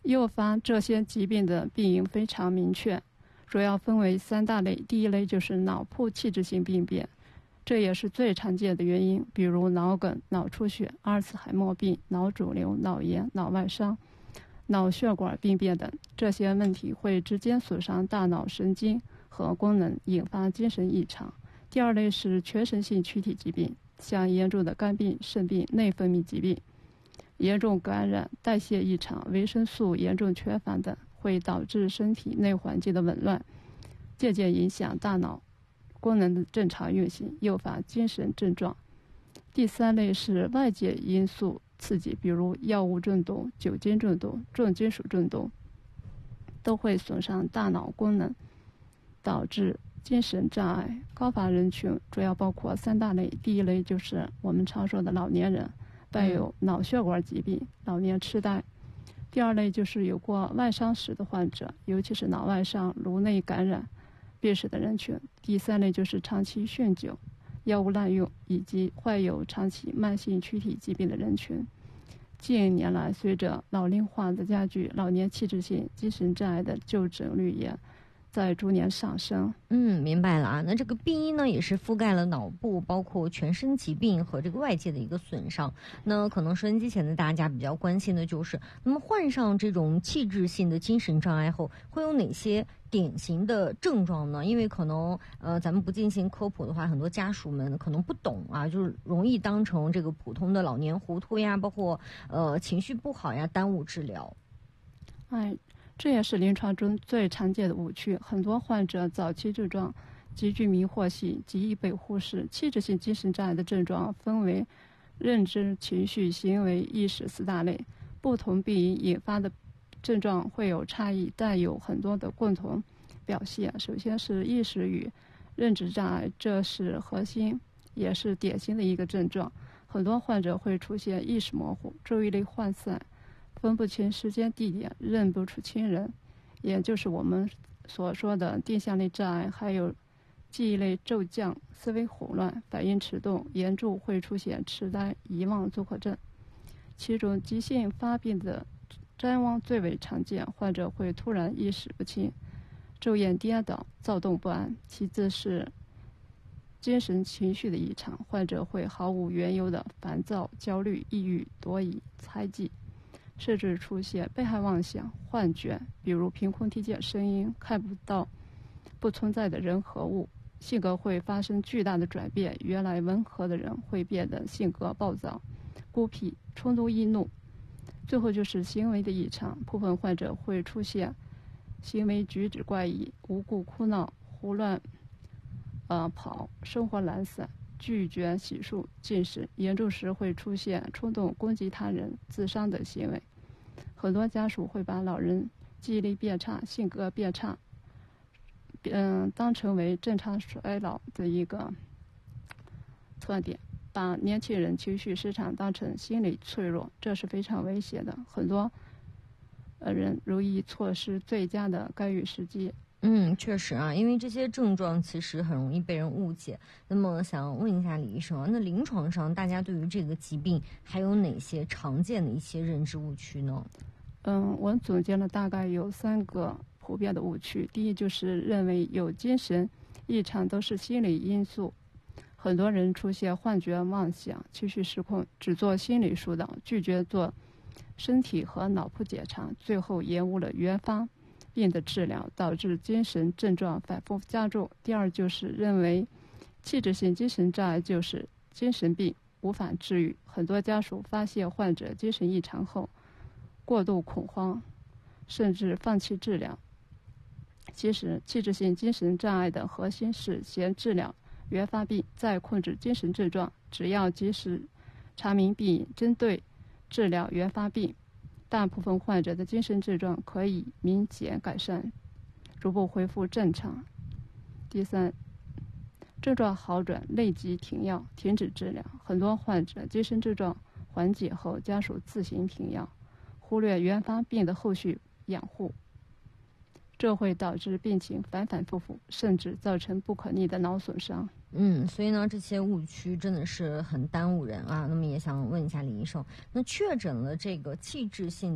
诱发这些疾病的病因非常明确，主要分为3大类。第一类就是脑部器质性病变，这也是最常见的原因，比如脑梗、脑出血、阿尔茨海默病、脑肿瘤、脑炎、脑外伤、脑血管病变等。这些问题会直接损伤大脑神经和功能，引发精神异常。第二类是全身性躯体疾病，像严重的肝病、肾病、内分泌疾病、严重感染、代谢异常、维生素严重缺乏等，会导致身体内环境的紊乱，间接影响大脑功能的正常运行，诱发精神症状。第3类是外界因素刺激，比如药物中毒、酒精中毒、重金属中毒，都会损伤大脑功能，导致精神障碍。高发人群主要包括3大类。第一类就是我们常说的老年人，伴有脑血管疾病、老年痴呆。第二类就是有过外伤史的患者，尤其是脑外伤、颅内感染、病史的人群。第3类就是长期酗酒、药物滥用以及患有长期慢性躯体疾病的人群。近年来，随着老龄化的加剧，老年器质性精神障碍的就诊率也在逐年上升。 明白了啊。那这个病因呢，也是覆盖了脑部，包括全身疾病和这个外界的一个损伤。那可能收音机前的大家比较关心的就是，那么患上这种器质性的精神障碍后，会有哪些典型的症状呢？因为可能咱们不进行科普的话，很多家属们可能不懂啊，就是容易当成这个普通的老年糊涂呀，包括情绪不好呀，耽误治疗。 这也是临床中最常见的误区。很多患者早期症状极具迷惑性，极易被忽视。器质性精神障碍的症状分为认知、情绪、行为、意识4大类，不同病因引发的症状会有差异，但有很多的共同表现。首先是意识与认知障碍，这是核心也是典型的一个症状。很多患者会出现意识模糊、注意力涣散、分不清时间地点、认不出亲人，也就是我们所说的定向类障碍。还有记忆力骤降、思维混乱、反应迟钝，严重会出现痴呆、遗忘综合症。其中急性发病的谵妄最为常见，患者会突然意识不清、昼夜颠倒、躁动不安。其次是精神情绪的异常，患者会毫无缘由的烦躁、焦虑、抑郁、多疑、猜忌，甚至出现被害妄想、幻觉，比如凭空听见声音、看不到不存在的人和物。性格会发生巨大的转变，原来温和的人会变得性格暴躁、孤僻、冲动易怒。最后就是行为的异常，部分患者会出现行为举止怪异、无故哭闹、胡乱跑、生活懒散、拒绝洗漱、进食，严重时会出现冲动攻击他人、自伤等行为。很多家属会把老人记忆力变差、性格变差，当成为正常衰老的一个特点，把年轻人情绪失常当成心理脆弱，这是非常危险的。很多人容易错失最佳的干预时机。 确实啊，因为这些症状其实很容易被人误解。那么想问一下李医生啊，那临床上大家对于这个疾病还有哪些常见的一些认知误区呢？ 我总结了大概有3个普遍的误区。第一就是认为有精神异常都是心理因素，很多人出现幻觉、妄想、情绪失控，只做心理疏导，拒绝做身体和脑部检查，最后延误了原发病的治疗，导致精神症状反复加重。第二就是认为器质性精神障碍就是精神病，无法治愈。很多家属发现患者精神异常后过度恐慌，甚至放弃治疗。其实器质性精神障碍的核心是先治疗原发病，再控制精神症状。只要及时查明病因，针对治疗原发病，大部分患者的精神症状可以明显改善，逐步恢复正常。第3，症状好转立即停药，停止治疗。很多患者精神症状缓解后，家属自行停药，忽略原发病的后续养护，这会导致病情反反复复，甚至造成不可逆的脑损伤。 所以呢，这些误区真的是很耽误人啊。那么也想问一下李医生，那确诊了这个器质性